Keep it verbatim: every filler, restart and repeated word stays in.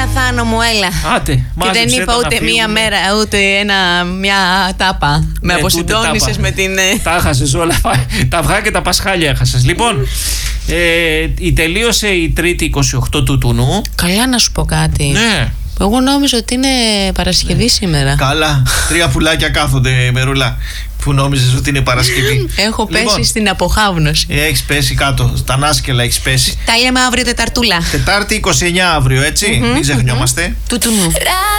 Θάνο μου, έλα. Άτε, και δεν είπα ούτε μία μέρα, ούτε ένα, μια τάπα. Με ναι, αποσυντώνησες με την. Τα έχασες όλα. Τα αυγά και τα πασχάλια έχασες. Λοιπόν, ε, η τελείωσε η Τρίτη είκοσι οκτώ του Τουνού. Καλά, να σου πω κάτι. Ναι. Εγώ νόμιζα ότι είναι Παρασκευή ναι. σήμερα. Καλά. Τρία πουλάκια κάθονται, Μερούλα. Που νόμιζες ότι είναι Παρασκευή. Έχω πέσει λοιπόν, στην αποχάβνωση. Έχεις πέσει κάτω. Στα νάσκελα έχεις πέσει. Τα λέμε αύριο Τεταρτούλα. Τετάρτη είκοσι εννιά αύριο, έτσι. Mm-hmm, μην ξεχνιόμαστε. Του Τουνού.